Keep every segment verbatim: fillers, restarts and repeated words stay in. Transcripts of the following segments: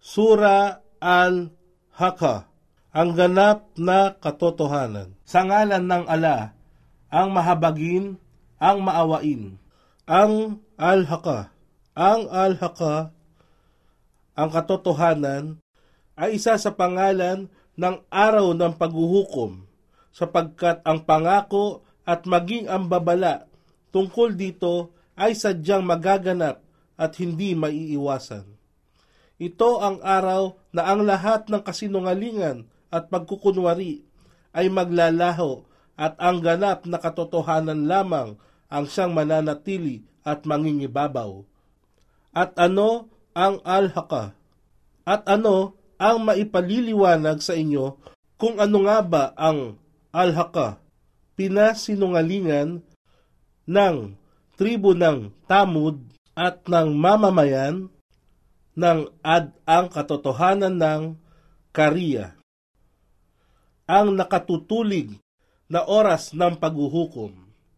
Sura Al-Haqqa, ang ganap na katotohanan. Sa ngalan ng Ala, ang mahabagin, ang maawain. Ang Al-Haqqa, ang Al-Haqqa, ang katotohanan, ay isa sa pangalan ng araw ng paghuhukom, sapagkat ang pangako at maging ang babala tungkol dito ay sadyang magaganap at hindi maiiwasan. Ito ang araw na ang lahat ng kasinungalingan at pagkukunwari ay maglalaho at ang ganap na katotohanan lamang ang siyang mananatili at mangingibabaw. At ano ang Al-Haqqa? At ano ang maipaliliwanag sa inyo kung ano nga ba ang Al-Haqqa? Pinasinungalingan ng tribo ng Tamud at ng mamamayan ng Ad ang katotohanan ng Kariya, ang nakatutulig na oras ng paghuhukom.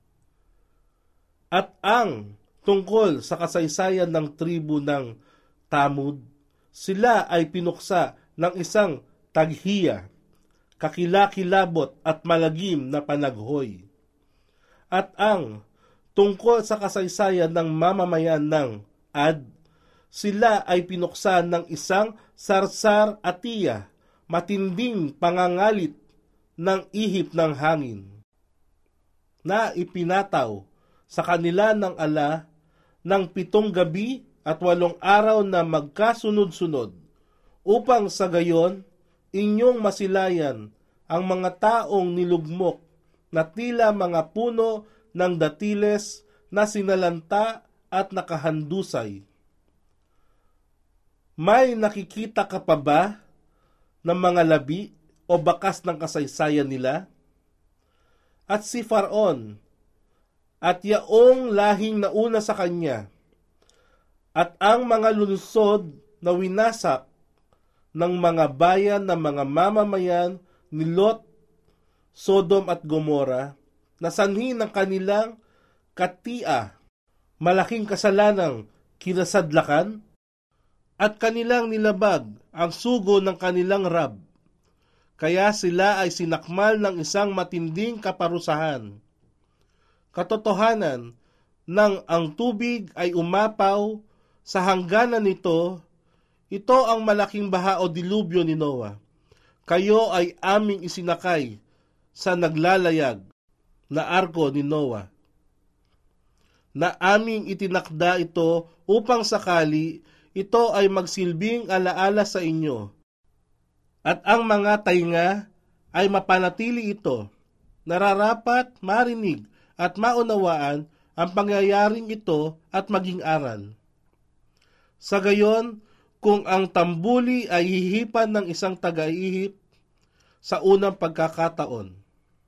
At ang tungkol sa kasaysayan ng tribo ng Tamud, sila ay pinuksa ng isang taghiya, kakilakilabot at malagim na panaghoy. At ang tungkol sa kasaysayan ng mamamayan ng Ad, sila ay pinuksan ng isang sarsar atiya, matinding pangangalit ng ihip ng hangin, na ipinataw sa kanila ng Ala ng pitong gabi at walong araw na magkasunod-sunod, upang sa gayon inyong masilayan ang mga taong nilugmok na tila mga puno ng datiles na sinalanta at nakahandusay. May nakikita ka pa ba ng mga labi o bakas ng kasaysayan nila? At si Faraon at yaong lahing nauna sa kanya, at ang mga lungsod na winasak ng mga bayan ng mga mamamayan ni Lot, Sodom at Gomora, na sanhi ng kanilang katia, malaking kasalanang kinasadlakan, at kanilang nilabag ang sugo ng kanilang Rab. Kaya sila ay sinakmal ng isang matinding kaparusahan. Katotohanan nang ang tubig ay umapaw sa hangganan nito, ito ang malaking baha o dilubyo ni Noah. Kayo ay aming isinakay sa naglalayag na arko ni Noah, na aming itinakda ito upang sakali ito ay magsilbing alaala sa inyo, at ang mga tainga ay mapanatili ito, nararapat marinig at maunawaan ang pangyayaring ito at maging aral. Sa gayon, kung ang tambuli ay hihipan ng isang taga-ihip sa unang pagkakataon,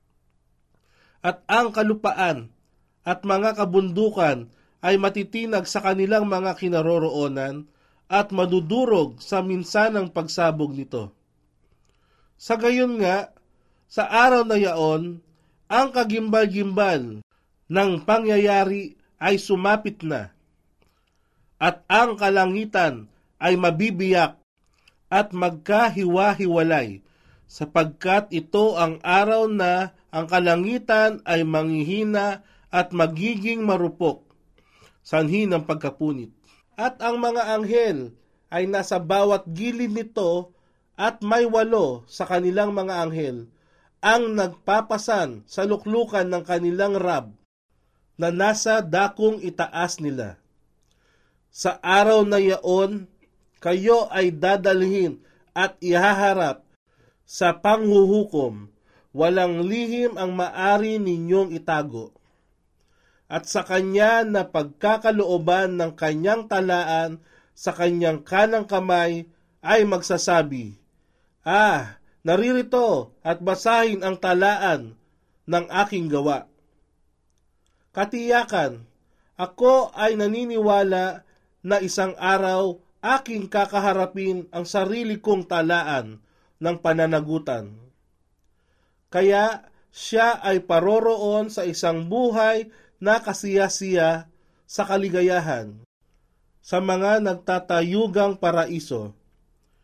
at ang kalupaan at mga kabundukan ay matitinag sa kanilang mga kinaroroonan at madudurog sa minsanang pagsabog nito. Sa gayon nga, sa araw na yaon, ang kagimbal-gimbal ng pangyayari ay sumapit na, at ang kalangitan ay mabibiyak at magkahiwa-hiwalay, sapagkat ito ang araw na ang kalangitan ay manghihina at magiging marupok, sanhi ng pagkapunit. At ang mga anghel ay nasa bawat gilid nito, at may walo sa kanilang mga anghel ang nagpapasan sa luklukan ng kanilang Rab na nasa dakong itaas nila. Sa araw na yaon, kayo ay dadalhin at ihaharap sa panghuhukom, walang lihim ang maari ninyong itago. At sa kanya na pagkakalooban ng kanyang talaan sa kanyang kanang kamay ay magsasabi, Ah, naririto at basahin ang talaan ng aking gawa. Katiyakan, ako ay naniniwala na isang araw aking kakaharapin ang sarili kong talaan ng pananagutan. Kaya siya ay paroroon sa isang buhay na kasiya-siya sa kaligayahan, sa mga nagtatayugang paraiso,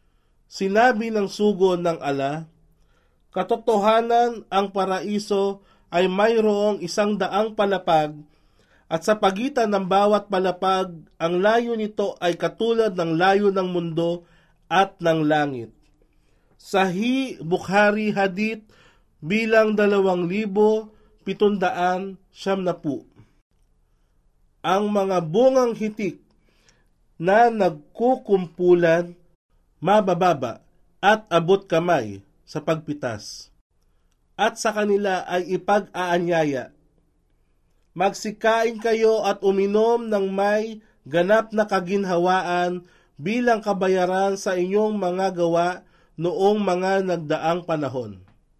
Sinabi ng sugo ng ala, katotohanan ang paraiso ay mayroong isang daang palapag at sa pagitan ng bawat palapag, ang layo nito ay katulad ng layo ng mundo at ng langit. Sahih Bukhari Hadith bilang dalawang libo pitundaan siyam na po. Ang mga bungang hitik na nagkukumpulan, mabababa at abot kamay sa pagpitas, at sa kanila ay ipag-aanyaya. Magsikain kayo at uminom ng may ganap na kaginhawaan bilang kabayaran sa inyong mga gawa noong mga nagdaang panahon.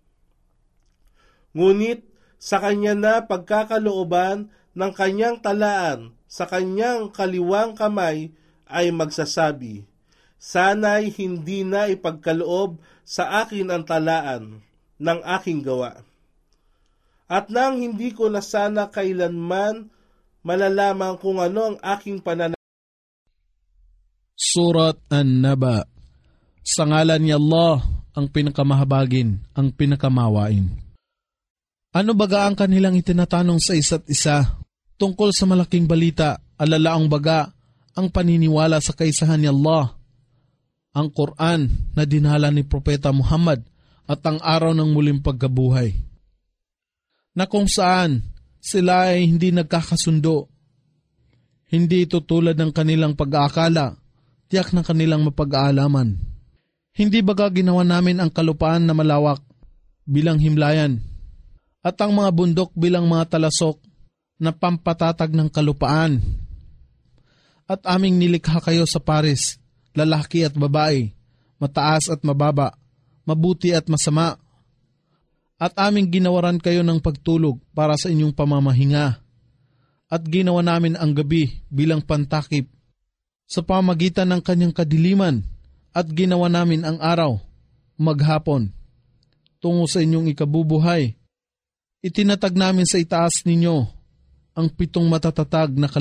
Ngunit sa kanya na pagkakalooban ng kanyang talaan sa kanyang kaliwang kamay ay magsasabi, sana'y hindi na ipagkaloob sa akin ang talaan ng aking gawa. At nang hindi ko na sana kailanman malalaman kung ano ang aking pananaw. Surat An-Naba. Sa ngalan ni Allah, ang pinakamahabagin, ang pinakamawain. Ano baga ang kanilang itinatanong sa isa't isa tungkol sa malaking balita, alalaang baga ang paniniwala sa kaisahan ni Allah, ang Quran na dinala ni Propeta Muhammad at ang araw ng muling pagkabuhay, na kung saan sila ay hindi nagkakasundo. Hindi ito tulad ng kanilang pag-aakala, tiyak ng kanilang mapag-aalaman. Hindi baga ginawa namin ang kalupaan na malawak bilang himlayan at ang mga bundok bilang mga talasok na pampatatag ng kalupaan. At aming nilikha kayo sa pares, lalaki at babae, mataas at mababa, mabuti at masama. At aming ginawaran kayo ng pagtulog para sa inyong pamamahinga. At ginawa namin ang gabi bilang pantakip sa pamagitan ng kanyang kadiliman, at ginawa namin ang araw, maghapon, tungo sa inyong ikabubuhay. Itinatag namin sa itaas ninyo ang pitong matatatag na